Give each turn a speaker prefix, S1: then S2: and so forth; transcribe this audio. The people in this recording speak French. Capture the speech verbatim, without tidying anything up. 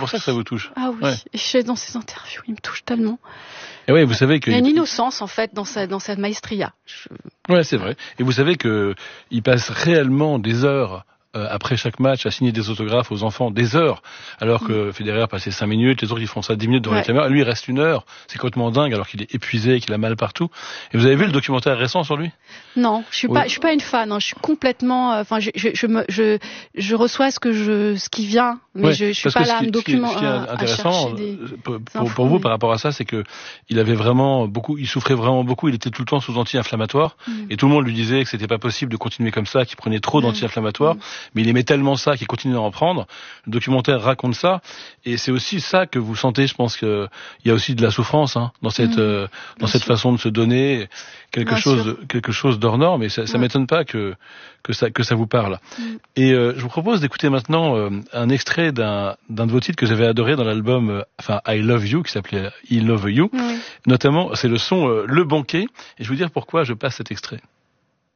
S1: pour ça que ça vous touche.
S2: Ah oui,
S1: Ouais.
S2: et je, dans ses interviews, il me touche tellement.
S1: Et oui, vous savez que
S2: Il y a une
S1: il-
S2: innocence, en fait, dans sa, dans sa maestria. Je...
S1: Ouais, c'est vrai. Et vous savez que il passe réellement des heures euh, après chaque match à signer des autographes aux enfants, des heures, alors que mmh. Federer passait cinq minutes, les autres ils font ça dix minutes devant ouais. la caméra, lui il reste une heure, c'est complètement dingue alors qu'il est épuisé, qu'il a mal partout. Et vous avez vu le documentaire récent sur lui ?
S2: Non, je suis oui. pas, je suis pas une fan, hein. Je suis complètement, enfin, euh, je, je, je, me, je, je reçois ce que je, ce qui vient, mais
S1: ouais,
S2: je, je suis pas là à me documenter.
S1: Ce qui est intéressant des, pour, pour, pour vous par rapport à ça, c'est que il avait vraiment beaucoup, il souffrait vraiment beaucoup, il était tout le temps sous anti-inflammatoire, mmh. et tout le monde lui disait que c'était pas possible de continuer comme ça, qu'il prenait trop mmh. d'anti-inflammatoires. Mmh. Mais il aimait tellement ça qu'il continue à en prendre. Le documentaire raconte ça, et c'est aussi ça que vous sentez. Je pense qu'il y a aussi de la souffrance hein, dans cette mmh, euh, dans cette sûr. façon de se donner quelque bien chose sûr. quelque chose d'hors norme. Et ça, ça ouais. m'étonne pas que que ça que ça vous parle. Mmh. Et euh, je vous propose d'écouter maintenant euh, un extrait d'un d'un de vos titres que j'avais adoré dans l'album, euh, enfin I Love You, qui s'appelait I Love You. Mmh. Notamment, c'est le son euh, Le Banquet. Et je vais vous dire pourquoi je passe cet extrait.